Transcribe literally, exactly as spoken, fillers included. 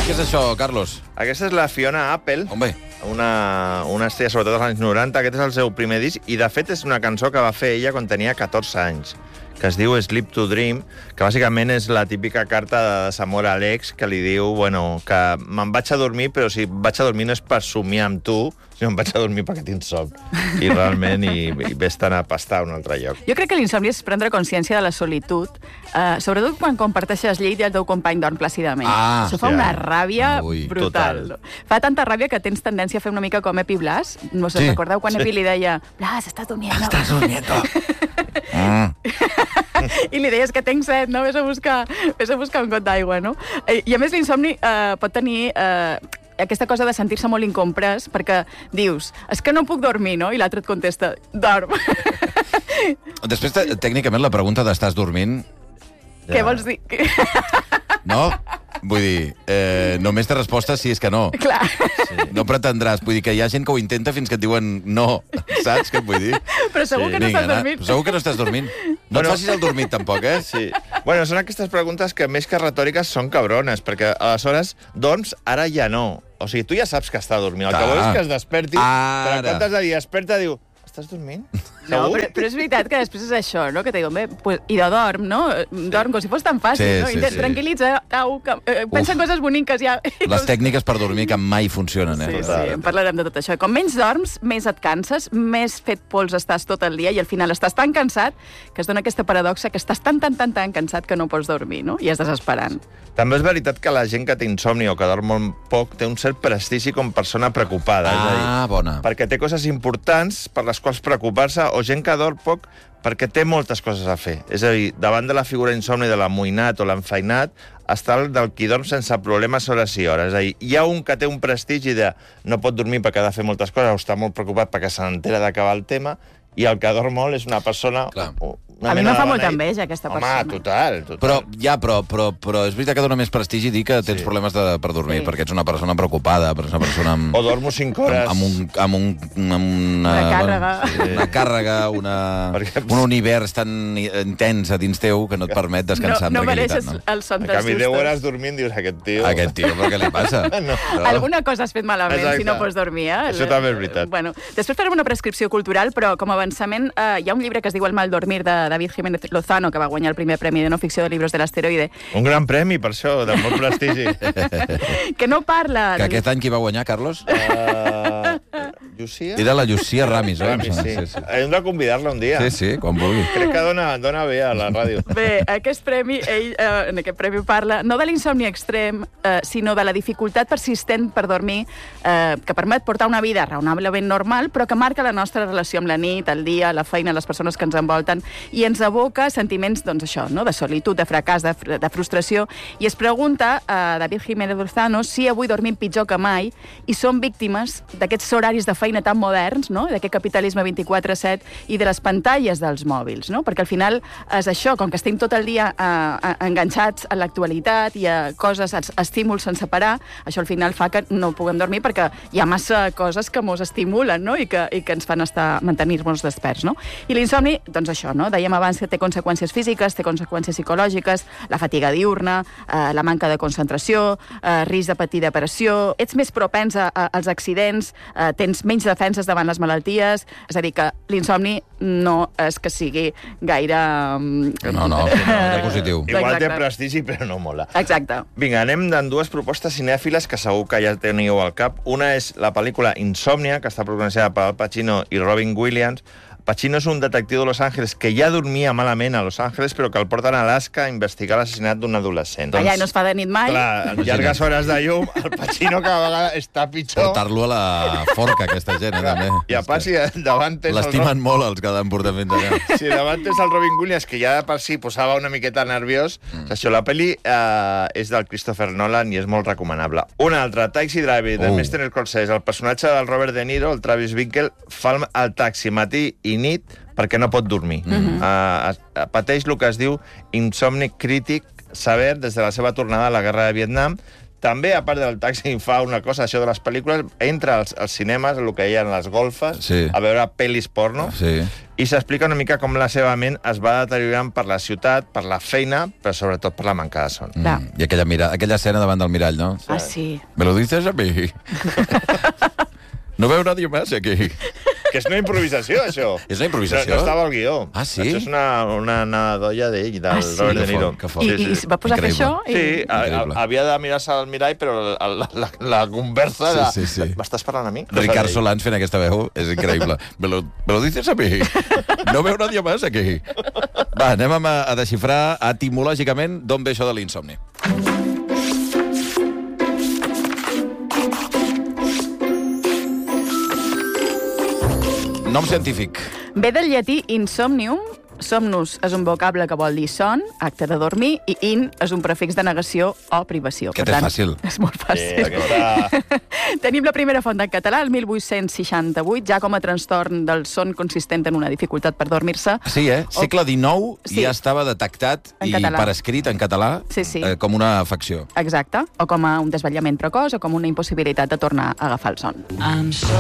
Què és això, Carlos? Aquesta és la Fiona Apple. Home. Una, una estrella, sobretot als anys noranta. Aquest és el seu primer disc, i de fet és una cançó que va fer ella quan tenia catorze anys, que es diu Sleep to Dream, que bàsicament és la típica carta de desamor a l'ex que li diu, bueno, que me'n vaig a dormir, però si vaig a dormir no és per somiar amb tu, sinó em vaig a dormir perquè tinc son. I realment, i, i vés-te'n a pastar a un altre lloc. Jo crec que l'insomni és prendre consciència de la solitud, eh, sobretot quan comparteixes llit i el teu company dorm plàcidament. Ah, Això fa ja. una ràbia Ui, brutal. total. Fa tanta ràbia que tens tendència a fer una mica com Epi Blas. No sé, Sí. recordeu quan Sí. Epi li deia Blas, estàs durmiendo. Estàs durmiendo. Mm. I li deies que tenc set, no? Vés a buscar, vés a buscar un got d'aigua, no? I, I a més l'insomni eh, pot tenir... Eh, aquesta cosa de sentir-se molt incomprès, perquè dius, és que no puc dormir, no? I l'altre et contesta, dorm. Després, te- tècnicament, la pregunta d'estàs dormint, Ja. Què vols dir? no? Vull dir, eh, només té resposta si és que no. Clar. No pretendràs. Vull dir que hi ha gent que ho intenta fins que et diuen no. Saps què et vull dir? Però segur Sí. que no Vinga, estàs na- dormint. Segur que no estàs dormint. No Bueno. et facis el dormit, tampoc, eh? Sí. Bueno, són aquestes preguntes que més que retòriques són cabrones, perquè aleshores dorms, ara ja no. O sigui, tu ja saps que està dormint. El que Clar. vols és que es desperti, Ara. però quan t'has de dir desperta, diu, estàs dormint? No, Segur? però, però és veritat que després és això, no? Que te diuen, bé, pues, i de dorm, no? Dorm com si fos tan fàcil, Sí, no? sí, Intent, sí. Tranquil·litza, au, que, eh, pensa en coses boniques ja. Les tècniques per dormir que mai funcionen, Sí, eh? sí, en parlarem de tot això. Com menys dorms, més et canses, més fet pols estàs tot el dia i al final estàs tan cansat que es dona aquesta paradoxa que estàs tan, tan, tan, tan cansat que no pots dormir, no? I és desesperant. També és veritat que la gent que té insomni o que dorm molt poc té un cert prestigi com persona preocupada. és a dir, Ah, bona. perquè té coses importants per les quals preocupar-se, o gent que dorm poc perquè té moltes coses a fer. És a dir, davant de la figura insomni de l'amoïnat o l'enfeinat, està el del qui dorm sense problemes hores i hores. És a dir, hi ha un que té un prestigi de no pot dormir perquè ha de fer moltes coses o està molt preocupat perquè se n'entera d'acabar el tema, i el que dorm molt és una persona... Clar. Una A mi mena em fa de molta beneït. enveja, aquesta Home, persona. total, total. Però, ja, però, però, però és veritat que dona més prestigi dir que tens Sí. problemes de, per dormir, Sí. perquè ets una persona preocupada, una persona amb... O dormo cinc hores. Amb, amb, un, amb, un, amb una... Una càrrega. Sí. Una càrrega, una, Perquè- un univers tan intens a dins teu que no et permet descansar no, no amb tranquil·litat. mereixes No? el son En dels canvi, deu justos. hores dormint, dius, aquest tio... Aquest tio, però què li passa? No. No. Alguna cosa has fet malament Exacte. si no pots dormir, eh? Això també és veritat. Bueno, després farem una prescripció cultural, però com a avançament eh, hi ha un llibre que es diu El mal dormir, de David Jiménez Lozano, que va guanyar el primer premi de no ficció de llibres de l'asteroide, Un gran premi, per això, de molt prestigi. que no parla... Que aquest any qui va guanyar, Carlos? uh, Llucia? Era la Llucia Ramis, oi? Ramis, sí. sí, sí. Hem de convidar-la un dia. Sí, sí, quan vulgui. Crec que dona, dona bé a la ràdio. Bé, aquest premi, ell, eh, en aquest premi parla no de l'insomni extrem, eh, sinó de la dificultat persistent per dormir, eh, que permet portar una vida raonablement normal, però que marca la nostra relació amb la nit, el dia, la feina, les persones que ens envolten, i ens aboca sentiments, doncs això, no? De solitud, de fracàs, de, fr de frustració, i es pregunta a David Jiménez Lozano si avui dormim pitjor que mai i som víctimes d'aquests horaris de feina tan moderns, no? D'aquest capitalisme vint-i-quatre set i de les pantalles dels mòbils, no? Perquè al final és això, com que estem tot el dia eh, enganxats a l'actualitat i a coses, a estímuls sense parar, això al final fa que no puguem dormir perquè hi ha massa coses que mos estimulen, no? I que, i que ens fan estar mantenir-nos desperts, no? I l'insomni, doncs això, no? Dèiem abans que té conseqüències físiques, té conseqüències psicològiques, la fatiga diurna, eh, la manca de concentració, eh, risc de patir depressió, ets més propens a, a, als accidents, eh, tens menys defenses davant les malalties, és a dir, que l'insomni no és que sigui gaire... mm, No, no, no, era positiu. Igual té Exacte. prestigi, però no mola. Exacte. Vinga, anem d'en dues propostes cinèfiles que segur que ja teniu al cap. Una és la pel·lícula Insòmnia, que està pronunciada per Al Pacino i Robin Williams. Pacino és un detectiu de Los Angeles que ja dormia malament a Los Angeles, però que el porten a Alaska a investigar l'assassinat d'un adolescent. Allà no es fa de nit mai. Clar, en llargues hores de llum, el Pacino cada vegada està pitjor. Portar-lo a la forca, aquesta gent, eh, també. I a pas, si davant tens el L'estimen molt, els que l'han portat fins allà. Si davant tens el Robin Williams, que ja de per si posava una miqueta nerviós, mm. això, la pel·li eh, és del Christopher Nolan i és molt recomanable. Una altra, Taxi Driver, de Oh. Mister Scorsese. El personatge del Robert De Niro, el Travis Bickle, fa el, el taxi matí i nit perquè no pot dormir. Mm -hmm. uh, pateix el que es diu insomni crític sever des de la seva tornada a la guerra de Vietnam. També, a part del taxi, fa una cosa, això de les pel·lícules, entra als, als cinemes, el que hi ha en les golfes, Sí. a veure pel·lis porno, Sí. i s'explica una mica com la seva ment es va deteriorant per la ciutat, per la feina, però sobretot per la manca de son. Clar. Mm. I aquella, mira, aquella escena davant del mirall, no? Ah, sí. Me lo dices a mi. No veu nadie más aquí. Que és una improvisació, això. És una improvisació? No, no estava al guió. Ah, sí? Això és una, una nadadolla d'ell, del Ah, sí? Robert De Que Niro. fort, que fort. I, i es va posar a fer això? Increïble. I... Sí, a, a, Increïble. havia de mirar-se al mirall, però la, la, la, la conversa Sí, de... sí, sí. M'estàs parlant a mi? Ricard Solans fent aquesta veu és increïble. Me lo, me lo dices a mi. No veu nadie más aquí. Va, anem a, a desxifrar etimològicament d'on ve això de l'insomni. Nom científic. Ve del llatí insomnium. Somnus és un vocable que vol dir son, acte de dormir, i in és un prefix de negació o privació. Aquest Per és tant, fàcil. És molt Sí, fàcil. aquesta... Tenim la primera font en català, el mil vuit-cents seixanta-vuit, ja com a trastorn del son consistent en una dificultat per dormir-se. Sí, eh? Segle dinou Sí. ja estava detectat En i català. per escrit en català Sí, sí. Eh, com una afecció. Exacte, o com a un desvetllament precoç o com una impossibilitat de tornar a agafar el son. I'm so